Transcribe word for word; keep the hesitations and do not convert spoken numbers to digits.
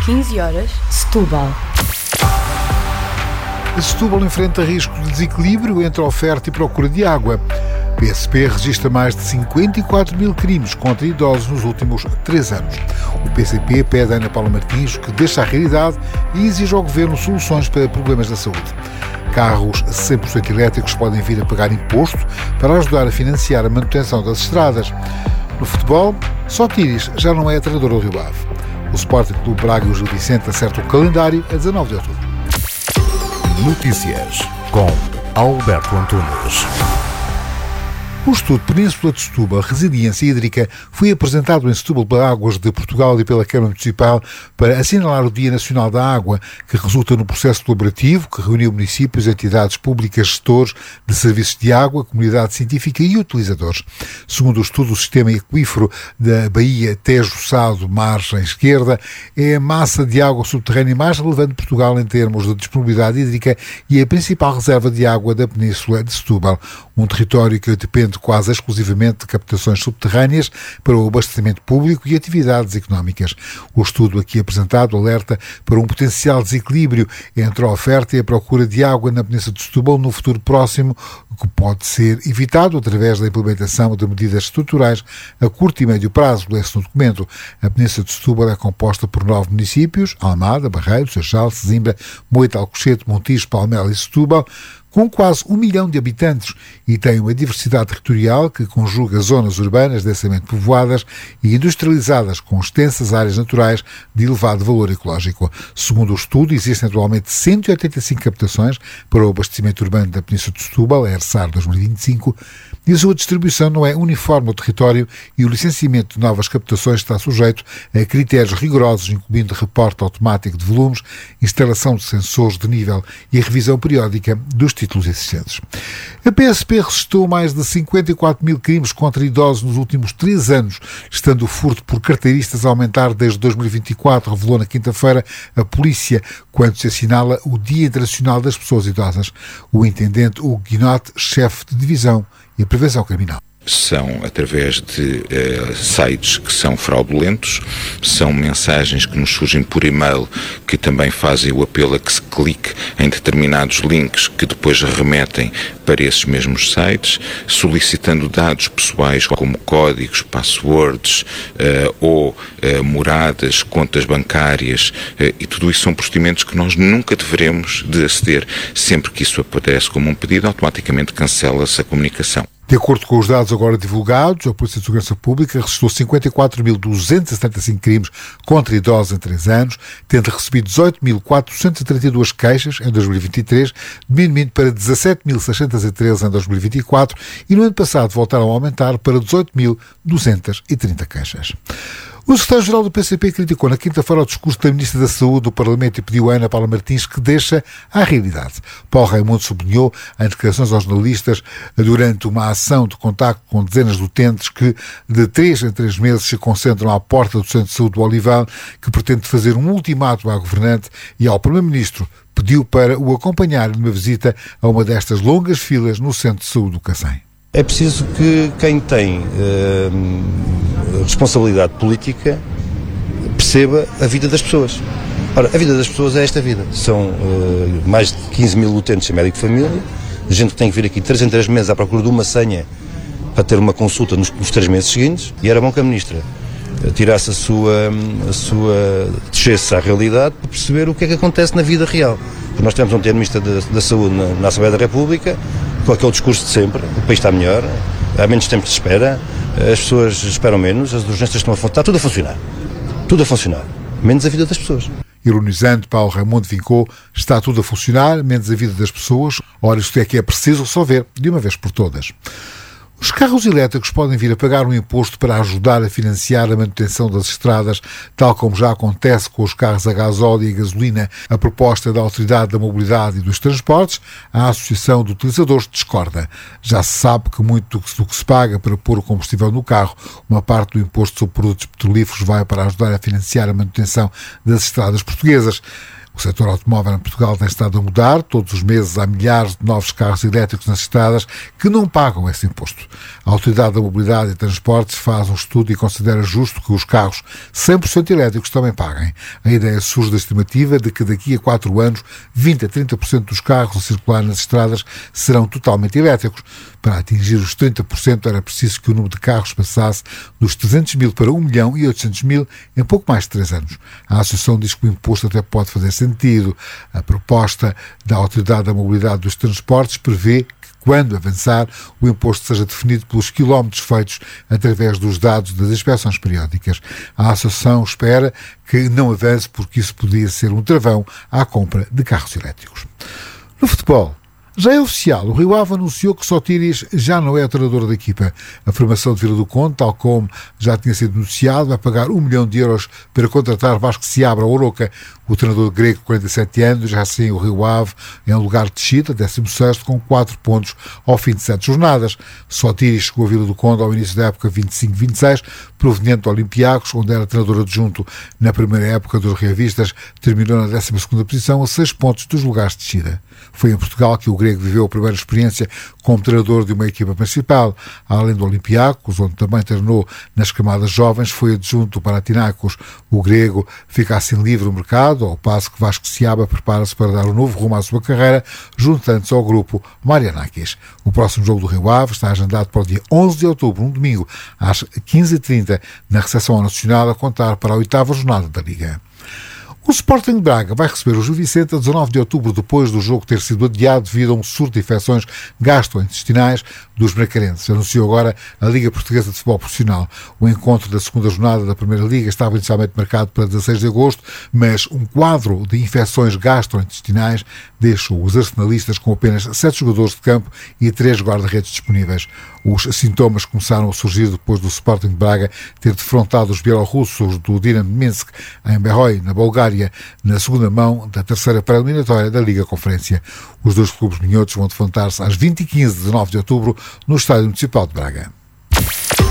quinze horas, Setúbal. Setúbal enfrenta risco de desequilíbrio entre a oferta e procura de água. O P S P registra mais de cinquenta e quatro mil crimes contra idosos nos últimos três anos. O P C P pede a Ana Paula Martins que deixe a realidade e exige ao Governo soluções para problemas da saúde. Carros cem por cento elétricos podem vir a pagar imposto para ajudar a financiar a manutenção das estradas. No futebol, só Tiris já não é treinador do Rio Ave. O Sporting Clube Braga e o Gil Vicente acertam o calendário a dezanove de outubro. Notícias com Alberto Antunes. O estudo Península de Setúbal, Resiliência Hídrica, foi apresentado em Setúbal pela Águas de Portugal e pela Câmara Municipal para assinalar o Dia Nacional da Água, que resulta num processo colaborativo que reuniu municípios, entidades públicas, gestores de serviços de água, comunidade científica e utilizadores. Segundo o estudo, o sistema aquífero da Baía Tejo-Sado, margem esquerda, é a massa de água subterrânea mais relevante de Portugal em termos de disponibilidade hídrica e a principal reserva de água da Península de Setúbal, um território que depende quase exclusivamente de captações subterrâneas para o abastecimento público e atividades económicas. O estudo aqui apresentado alerta para um potencial desequilíbrio entre a oferta e a procura de água na Península de Setúbal no futuro próximo, que pode ser evitado através da implementação de medidas estruturais a curto e médio prazo. Lê-se no documento. A Península de Setúbal é composta por nove municípios: Almada, Barreiro, Seixal, Sesimbra, Moita, Alcochete, Montijo, Palmela e Setúbal, com quase um milhão de habitantes, e tem uma diversidade territorial que conjuga zonas urbanas densamente povoadas e industrializadas com extensas áreas naturais de elevado valor ecológico. Segundo o estudo, existem atualmente cento e oitenta e cinco captações para o abastecimento urbano da Península de Setúbal, a ERSAR dois mil e vinte e cinco, e a sua distribuição não é uniforme no território e o licenciamento de novas captações está sujeito a critérios rigorosos, incluindo reporte automático de volumes, instalação de sensores de nível e a revisão periódica dos títulos existentes. A P S P registrou mais de cinquenta e quatro mil crimes contra idosos nos últimos três anos, estando o furto por carteiristas a aumentar desde dois mil e vinte e quatro, revelou na quinta-feira a polícia, quando se assinala o Dia Internacional das Pessoas Idosas. O intendente Hugo Guinote, chefe de divisão e a prevenção criminal. São através de uh, sites que são fraudulentos, são mensagens que nos surgem por e-mail que também fazem o apelo a que se clique em determinados links que depois remetem para esses mesmos sites, solicitando dados pessoais como códigos, passwords uh, ou uh, moradas, contas bancárias, uh, e tudo isso são procedimentos que nós nunca deveremos de aceder. Sempre que isso aparece como um pedido, automaticamente cancela-se a comunicação. De acordo com os dados agora divulgados, a Polícia de Segurança Pública registrou cinquenta e quatro mil duzentos e setenta e cinco crimes contra idosos em três anos, tendo recebido dezoito mil quatrocentas e trinta e duas queixas em dois mil e vinte e três, diminuindo para dezassete mil seiscentos e treze em dois mil e vinte e quatro e no ano passado voltaram a aumentar para dezoito mil duzentas e trinta queixas. O secretário-geral do P C P criticou na quinta-feira o discurso da Ministra da Saúde do Parlamento e pediu a Ana Paula Martins que deixe a realidade. Paulo Raimundo sublinhou em declarações aos jornalistas durante uma ação de contacto com dezenas de utentes que de três em três meses se concentram à porta do Centro de Saúde do Olival, que pretende fazer um ultimato à governante e ao Primeiro-Ministro pediu para o acompanhar numa visita a uma destas longas filas no Centro de Saúde do Cacém. É preciso que quem tem eh, responsabilidade política perceba a vida das pessoas. Ora, a vida das pessoas é esta vida. São eh, mais de quinze mil utentes em médico de família, gente que tem que vir aqui três em três meses à procura de uma senha para ter uma consulta nos, nos três meses seguintes, e era bom que a Ministra tirasse a sua, a sua descesse à realidade para perceber o que é que acontece na vida real. Porque nós temos um termo Ministro da, da Saúde na, na Assembleia da República, com aquele discurso de sempre: o país está melhor, há menos tempo de espera, as pessoas esperam menos, as urgências estão a funcionar, está tudo a funcionar. Tudo a funcionar, menos a vida das pessoas. Ironizando, Paulo Raimundo vincou: está tudo a funcionar, menos a vida das pessoas. Ora, isto é que é preciso resolver de uma vez por todas. Os carros elétricos podem vir a pagar um imposto para ajudar a financiar a manutenção das estradas, tal como já acontece com os carros a gasóleo e a gasolina. A proposta da Autoridade da Mobilidade e dos Transportes, a Associação de Utilizadores, discorda. Já se sabe que muito do que se paga para pôr o combustível no carro, uma parte do imposto sobre produtos petrolíferos vai para ajudar a financiar a manutenção das estradas portuguesas. O setor automóvel em Portugal tem estado a mudar. Todos os meses há milhares de novos carros elétricos nas estradas que não pagam esse imposto. A Autoridade da Mobilidade e Transportes faz um estudo e considera justo que os carros cem por cento elétricos também paguem. A ideia surge da estimativa de que daqui a quatro anos vinte a trinta por cento dos carros a circular nas estradas serão totalmente elétricos. Para atingir os trinta por cento era preciso que o número de carros passasse dos trezentos mil para um milhão e oitocentos mil em pouco mais de três anos. A Associação diz que o imposto até pode fazer sentido. A proposta da Autoridade da Mobilidade dos Transportes prevê que, quando avançar, o imposto seja definido pelos quilómetros feitos através dos dados das inspeções periódicas. A Associação espera que não avance porque isso poderia ser um travão à compra de carros elétricos. No futebol, já é oficial, o Rio Ave anunciou que Sotiris já não é o treinador da equipa. A formação de Vila do Conde, tal como já tinha sido anunciado, vai pagar um milhão de euros para contratar Vasco Seabra ao Oroca. O treinador grego, quarenta e sete anos, já sem o Rio Ave em lugar de descida, décimo sexto, com quatro pontos ao fim de sete jornadas. Sotiris chegou a Vila do Conde ao início da época vinte e cinco vinte e seis, proveniente do Olympiacos, onde era treinador adjunto na primeira época dos reavistas, terminou na décima segunda posição, a seis pontos dos lugares de descida. Foi em Portugal que o grego viveu a primeira experiência como treinador de uma equipa principal. Além do Olympiacos, onde também treinou nas camadas jovens, foi adjunto para Panathinaikos. O grego fica assim livre no mercado, ao passo que Vasco Seabra prepara-se para dar um novo rumo à sua carreira, juntando-se ao grupo Marianakis. O próximo jogo do Rio Ave está agendado para o dia onze de outubro, um domingo, às quinze e trinta, na recepção ao Nacional, a contar para a oitava jornada da Liga. O Sporting de Braga vai receber o Gil Vicente a dezanove de outubro, depois do jogo ter sido adiado devido a um surto de infecções gastrointestinais dos bracarenses. Anunciou agora a Liga Portuguesa de Futebol Profissional. O encontro da segunda jornada da Primeira Liga estava inicialmente marcado para dezasseis de agosto, mas um quadro de infecções gastrointestinais deixou os arsenalistas com apenas sete jogadores de campo e três guarda-redes disponíveis. Os sintomas começaram a surgir depois do Sporting de Braga ter defrontado os bielorrussos do Dinamo Minsk em Berroy, na Bulgária, na segunda mão da terceira pré-eliminatória da Liga Conferência. Os dois clubes minhotos vão defrontar-se às vinte e quinze de nove de outubro no Estádio Municipal de Braga.